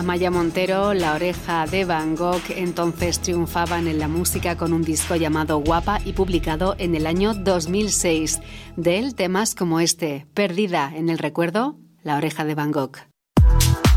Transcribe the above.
Amaia Montero, La Oreja de Van Gogh, entonces triunfaban en la música con un disco llamado Guapa y publicado en el año 2006. De él temas como este, Perdida en el recuerdo, La Oreja de Van Gogh.